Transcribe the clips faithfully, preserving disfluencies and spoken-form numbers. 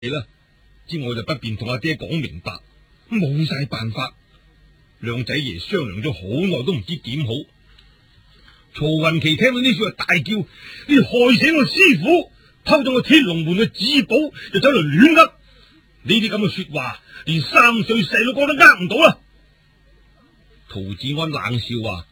啦，之我就不便同阿爹講明白，冇晒辦法。兩仔爺商量咗好耐都唔知點好。曹雲奇聽到呢句話大叫：你害死我師傅，偷咗我天龍門嘅紙寶，就走嚟亂噏。呢啲咁嘅說話，連三歲細路哥都呃唔到啦。陶子安冷笑話：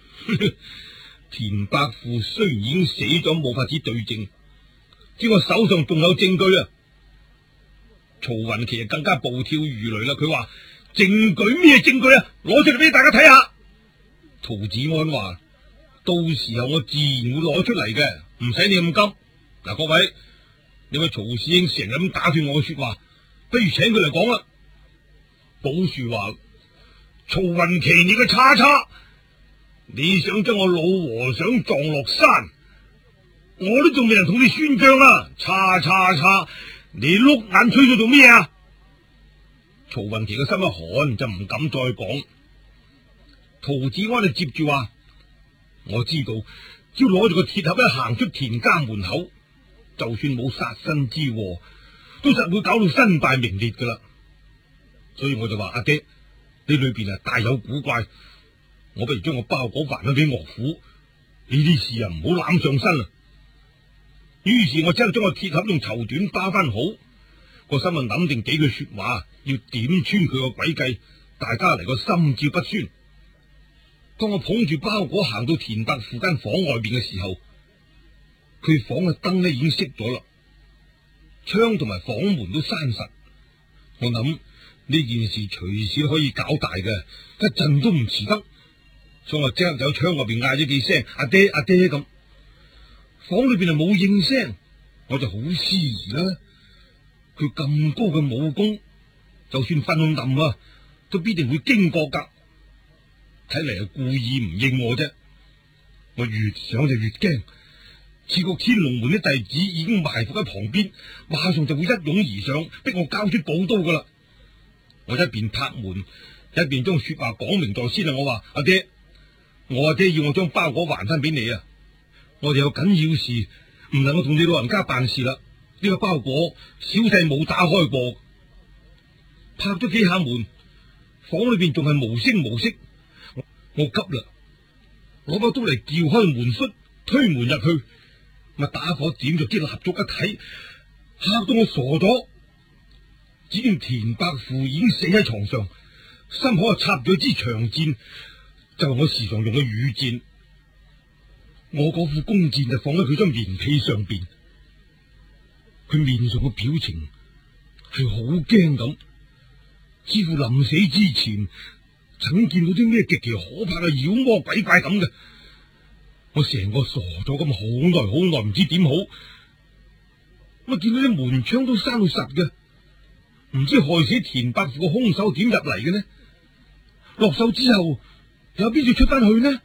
田伯父雖然已經死咗，冇法子對證，只我手上仲有證據啊！曹雲奇更加暴跳如雷啦！佢話：證據咩證據啊？攞出嚟俾大家睇下。陶子安話：到時候我自然會攞出嚟嘅，唔使你咁急。嗱，各位，你位曹師兄成日咁打斷我嘅說話，不如請佢嚟講啦。寶樹話：曹雲奇，你個叉叉，你想將我老和尚撞落山，我都仲未人同你宣賬啊！叉叉叉，你碌眼吹咗做咩啊？曹雲奇嘅心一寒，就唔敢再講。陶子安就接住話：我知道，只要攞住個鐵盒一行出田家門口，就算冇殺身之禍，都實會搞到身敗名裂噶啦。所以我就話：阿爹，呢裏邊啊大有古怪，我不如將個包裹還咗俾岳父，呢啲事啊唔好攬上身啊。於是我即刻將個鐵盒用綢緞包翻好，個心啊諗定幾句說話，要點穿佢個詭計，大家嚟個心照不宣。當我捧住包裹行到田伯父間房外邊嘅時候，佢房嘅燈呢已經熄咗啦，窗同埋房門都閂實。我諗呢件事隨時可以搞大嘅，一陣都唔遲得，所以我即刻走窗外邊嗌咗幾聲阿爹阿爹咁。房裏邊就冇應聲，我就好思疑啦。佢咁高嘅武功，就算瞓冧啊，都必定會經過噶。睇嚟係故意唔應我啫。我越想就越驚，似個天龍門啲弟子已經埋伏喺旁邊，馬上就會一擁而上，逼我交出寶刀噶啦。我一邊拍門，一邊將說話講明在先啊！我話阿爹，我阿爹要我將包裹還翻俾你啊！我哋有緊要事，唔能夠同你老人家辦事啦。呢個包裹小弟冇打開過，拍咗幾下門，房裏邊仲係無聲無息。我，我急啦，攞把刀嚟撬開門閂，推門入去，咪打火點咗支蠟燭一睇，嚇到我傻咗。只見田伯父已經死喺床上，心口啊插咗支長箭，就係我時常用嘅羽箭。我嗰副弓箭就放喺佢張棉被上邊，佢面上嘅表情係好驚咁，似乎臨死之前曾見到啲咩極其可怕嘅妖魔鬼怪咁嘅。我成個傻咗咁，好耐好耐唔知點好。我見到啲門窗都閂到實嘅，唔知害死田伯父嘅兇手點入嚟嘅呢？落手之後有邊處出翻去呢？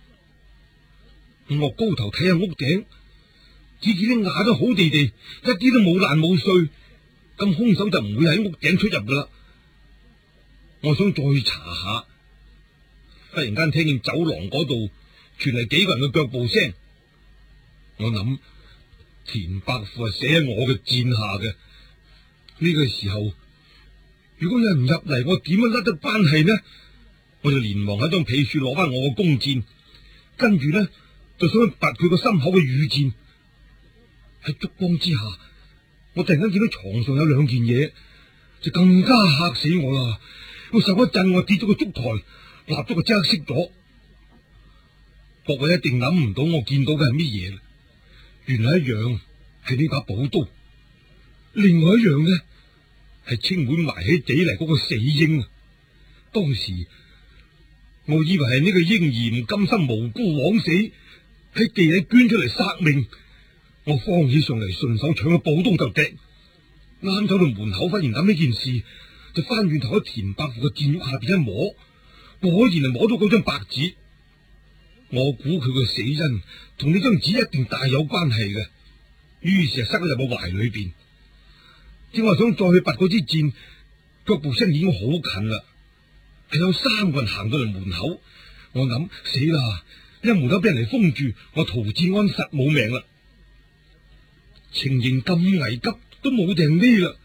我高頭睇下屋頂，只見啲瓦都好地地，一啲都冇爛冇碎，咁兇手就唔會喺屋頂出入噶啦。我想再查下，忽然間聽見走廊嗰度傳嚟幾個人嘅腳步聲。我諗田伯父係死喺我嘅箭下嘅。呢個時候，如果有人入嚟，我點樣甩得關係呢？我就連忙喺張被處攞翻我嘅弓箭，跟住呢就想去拔佢個心口嘅羽箭。喺燭光之下，我突然間見到床上有兩件嘢，就更加嚇死我啦！我手一震，我跌咗個燭台，蠟燭就即刻熄咗。各位一定諗唔到我見到嘅係乜嘢，原來一樣係呢把寶刀，另外一樣呢係青梅埋起地嚟嗰個死嬰啊！當時我以為係呢個嬰兒唔甘心無辜枉死，喺地底捐出嚟殺命。我慌起上嚟，順手搶咗寶刀就掟。啱走到門口，忽然諗呢件事，就翻轉頭喺田伯父嘅箭褥下邊一摸，果然係摸到嗰張白紙。我估佢嘅死因同呢張紙一定大有關係嘅，於是就塞咗入我懷裏邊。正話想再去拔嗰支箭，腳步聲已經好近啦，係有三個人行到嚟門口。我諗死啦，一門口俾人嚟封住，我陶志安實冇命啦。情形咁危急，都冇定呢啦。